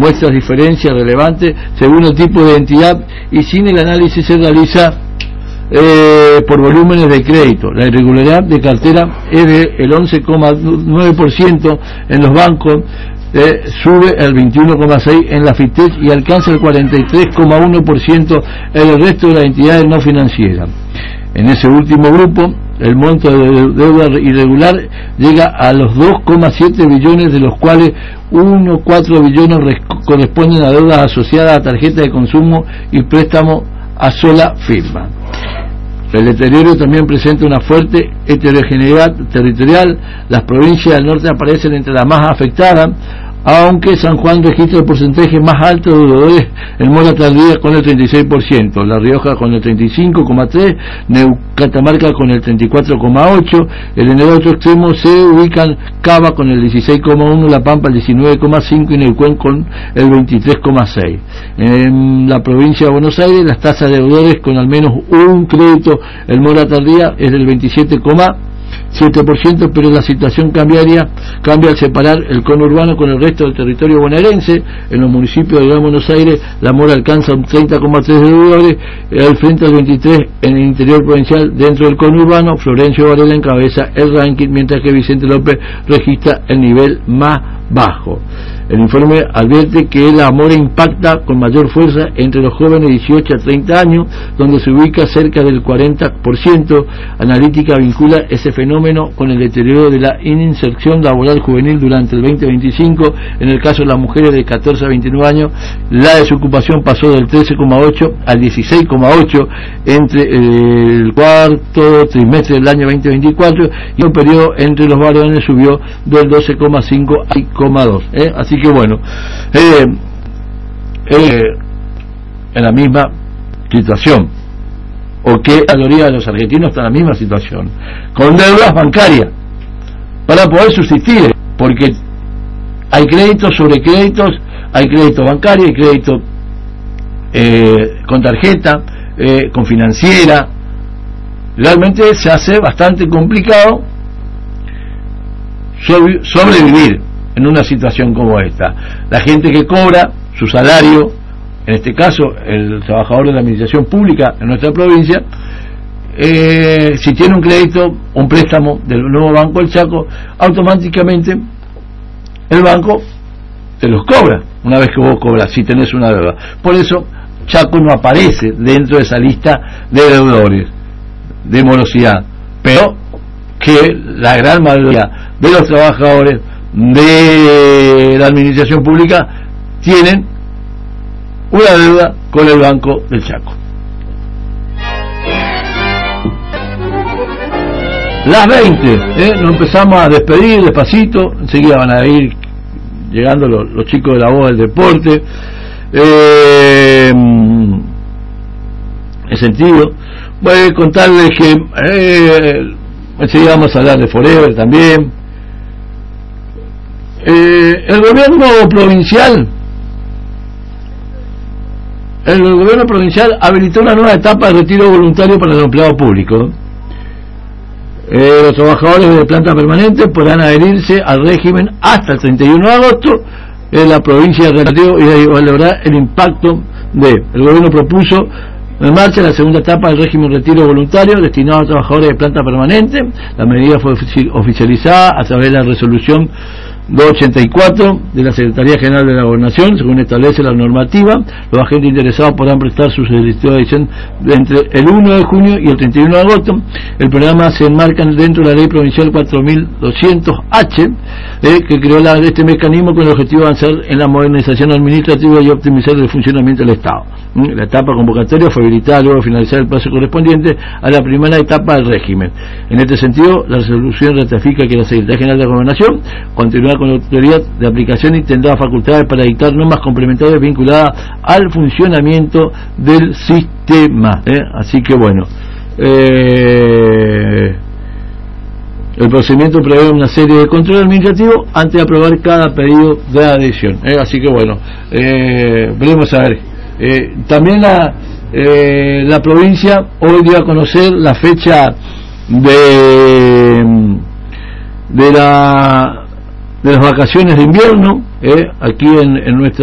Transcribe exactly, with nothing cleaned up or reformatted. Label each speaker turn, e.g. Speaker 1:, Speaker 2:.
Speaker 1: muestra diferencias relevantes según el tipo de entidad y sin el análisis se realiza eh, por volúmenes de crédito. La irregularidad de cartera es del once coma nueve por ciento en los bancos, eh, sube el veintiuno coma seis por ciento en la FITEC y alcanza el cuarenta y tres coma uno por ciento en el resto de las entidades no financieras. En ese último grupo, el monto de deuda irregular llega a los dos coma siete billones, de los cuales uno coma cuatro billones corresponden a deudas asociadas a tarjetas de consumo y préstamos a sola firma. El deterioro también presenta una fuerte heterogeneidad territorial. Las provincias del norte aparecen entre las más afectadas, aunque San Juan registra el porcentaje más alto de deudores en mora tardía con el treinta y seis por ciento, La Rioja con el treinta y cinco coma tres por ciento, Catamarca con el treinta y cuatro coma ocho por ciento, en el otro extremo se ubican Cava con el dieciséis coma uno por ciento, La Pampa el diecinueve coma cinco por ciento y Neuquén con el veintitrés coma seis por ciento. En la provincia de Buenos Aires, las tasas de deudores con al menos un crédito en mora tardía es del veintisiete coma siete por ciento, pero la situación cambiaría, cambia al separar el conurbano con el resto del territorio bonaerense. En los municipios de Gran Buenos Aires la mora alcanza un treinta coma tres por ciento de deudores, al frente al veintitrés por ciento en el interior provincial. Dentro del conurbano, Florencio Varela encabeza el ranking, mientras que Vicente López registra el nivel más bajo. El informe advierte que la mora impacta con mayor fuerza entre los jóvenes de dieciocho a treinta años, donde se ubica cerca del cuarenta por ciento. Analítica vincula ese fenómeno con el deterioro de la inserción laboral juvenil durante el veinte veinticinco. En el caso de las mujeres de catorce a veintinueve años, la desocupación pasó del trece coma ocho al dieciséis coma ocho entre el cuarto trimestre del año veinte veinticuatro, y el periodo entre los varones subió del doce coma cinco a seis coma dos. ¿eh? Así que bueno, eh, eh, en la misma situación, o que la mayoría de los argentinos están en la misma situación, con deudas bancarias para poder subsistir, porque hay créditos sobre créditos, hay crédito bancario, hay crédito eh, con tarjeta, eh, con financiera. Realmente se hace bastante complicado sobrevivir en una situación como esta. La gente que cobra su salario, en este caso el trabajador de la administración pública en nuestra provincia, eh, si tiene un crédito, un préstamo del nuevo Banco del Chaco, automáticamente el banco te los cobra una vez que vos cobras, si tenés una deuda. Por eso Chaco no aparece dentro de esa lista de deudores de morosidad, pero que la gran mayoría de los trabajadores de la administración pública tienen una deuda con el Banco del Chaco. Las veinte, ¿eh? Nos empezamos a despedir despacito, enseguida van a ir llegando los, los chicos de la voz del deporte. Eh, en sentido, voy a contarles que eh, enseguida vamos a hablar de Forever también. Eh, el gobierno provincial el gobierno provincial habilitó una nueva etapa de retiro voluntario para los empleados públicos. Eh, los trabajadores de planta permanente podrán adherirse al régimen hasta el treinta y uno de agosto en la provincia de Retiro y valorar el impacto de. El gobierno propuso en marcha la segunda etapa del régimen de retiro voluntario destinado a trabajadores de planta permanente. La medida fue oficializada a través de la resolución doscientos ochenta y cuatro de la Secretaría General de la Gobernación. Según establece la normativa, los agentes interesados podrán prestar sus servicios de adición entre el uno de junio y el treinta y uno de agosto. El programa se enmarca dentro de la Ley Provincial cuatro mil doscientos H, eh, que creó la, este mecanismo con el objetivo de avanzar en la modernización administrativa y optimizar el funcionamiento del Estado. La etapa convocatoria fue habilitada luego de finalizar el plazo correspondiente a la primera etapa del régimen. En este sentido, la resolución ratifica que la Secretaría General de la Gobernación continuará con la autoridad de aplicación y tendrá facultades para dictar normas complementarias vinculadas al funcionamiento del sistema. ¿eh? Así que bueno, eh, el procedimiento prevé una serie de controles administrativos antes de aprobar cada pedido de adhesión. ¿eh? Así que bueno, eh, veremos a ver. Eh, también la, eh, la provincia hoy dio a conocer la fecha de de la de las vacaciones de invierno, eh, aquí en, en nuestra